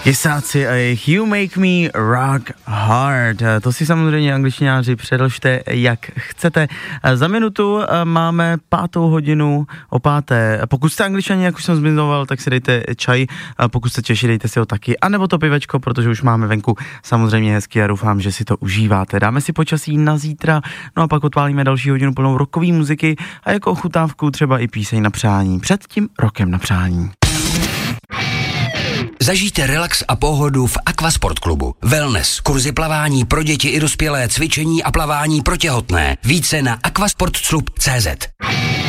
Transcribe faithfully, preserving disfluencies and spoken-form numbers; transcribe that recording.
Jesáci a jejich You Make Me Rock Hard. To si samozřejmě angličtináři předložte, jak chcete. Za minutu máme pátou hodinu o páté. Pokud jste angličani, jak už jsem zmiňoval, tak si dejte čaj. Pokud jste Češi, dejte si ho taky. A nebo to pivečko, protože už máme venku samozřejmě hezky a doufám, že si to užíváte. Dáme si počasí na zítra, no a pak odpálíme další hodinu plnou rockové muziky a jako ochutávku třeba i píseň na přání. Před tím rokem na přání. Zažijte relax a pohodu v Aquasport klubu. Wellness, kurzy plavání pro děti i dospělé, cvičení a plavání pro těhotné. Více na aquasportclub tečka cé zet.